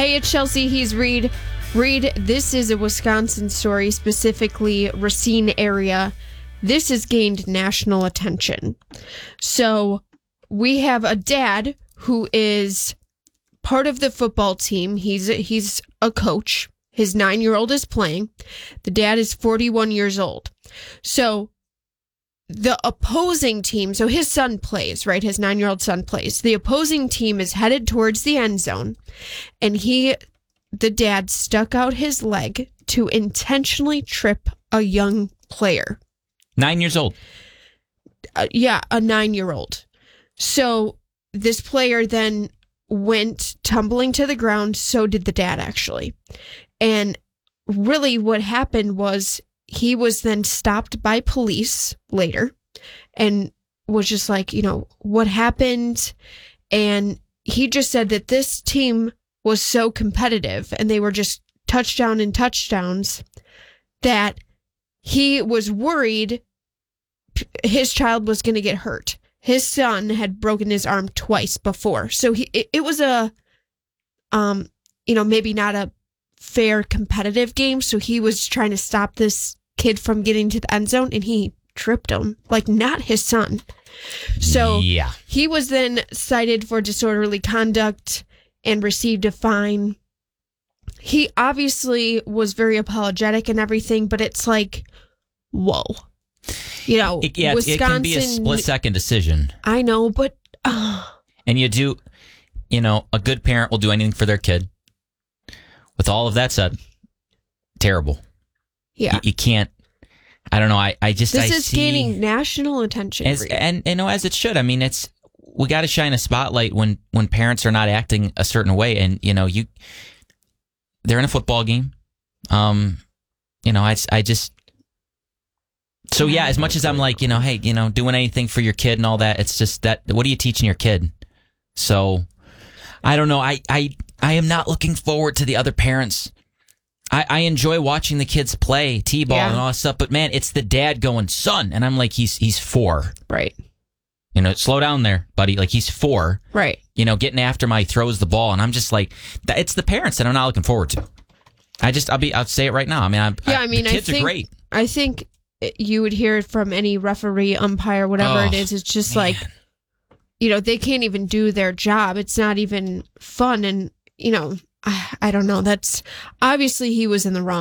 Hey, it's Chelsea. He's Reed. Reed, this is a Wisconsin story, specifically Racine area. This has gained national attention. So we have a dad who is part of the football team. He's a coach. His 9-year-old is playing. The dad is 41 years old. So the opposing team, so his son plays, right? His 9-year-old son plays. The opposing team is headed towards the end zone, and the dad stuck out his leg to intentionally trip a young player. 9 years old. Yeah, a 9-year-old. So this player then went tumbling to the ground. So did the dad, actually. And really what happened was he was then stopped by police later and was just like, what happened? And he just said that this team was so competitive and they were just touchdown and touchdowns that he was worried his child was going to get hurt. His son had broken his arm twice before. So it was maybe not a fair competitive game. So he was trying to stop this kid from getting to the end zone and he tripped him, like not his son. So yeah. He was then cited for disorderly conduct and received a fine. He obviously was very apologetic and everything, but it's like, whoa. Wisconsin. It can be a split-second decision. I know, but... And you do, a good parent will do anything for their kid. With all of that said, terrible. Yeah. You can't, I don't know, This is gaining national attention. As it should. I mean, we got to shine a spotlight when parents are not acting a certain way. And, they're in a football game. So yeah, as much as I'm like, hey, doing anything for your kid and all that, it's just that, what are you teaching your kid? So, I don't know. I am not looking forward to the other parents. I enjoy watching the kids play t-ball and all that stuff, but man, it's the dad going, son, and I'm like, he's 4. Right. Slow down there, buddy. Like, he's 4. Right. Getting after he throws the ball, and I'm just like, it's the parents that I'm not looking forward to. I'll say it right now. The kids are great. I think you would hear it from any referee, umpire, whatever it is. It's just like, they can't even do their job. It's not even fun. And, I don't know. That's obviously he was in the wrong.